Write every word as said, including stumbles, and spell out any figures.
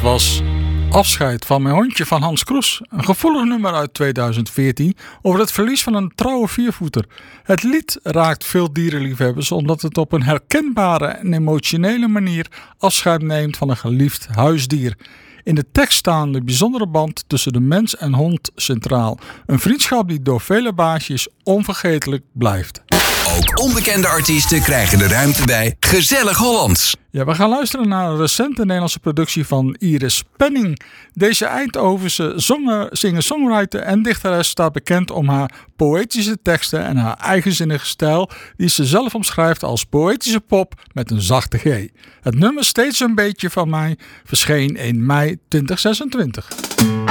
was Afscheid van mijn hondje van Hans Kroes. Een gevoelig nummer uit tweeduizend veertien over het verlies van een trouwe viervoeter. Het lied raakt veel dierenliefhebbers omdat het op een herkenbare en emotionele manier afscheid neemt van een geliefd huisdier. In de tekst staan de bijzondere band tussen de mens en hond centraal. Een vriendschap die door vele baasjes onvergetelijk blijft. Ook onbekende artiesten krijgen de ruimte bij Gezellig Hollands. Ja, we gaan luisteren naar een recente Nederlandse productie van Iris Penning. Deze Eindhovense zanger, singer-songwriter en dichteres staat bekend om haar poëtische teksten en haar eigenzinnige stijl, die ze zelf omschrijft als poëtische pop met een zachte G. Het nummer Steeds een beetje van mij verscheen in mei tweeduizend zesentwintig.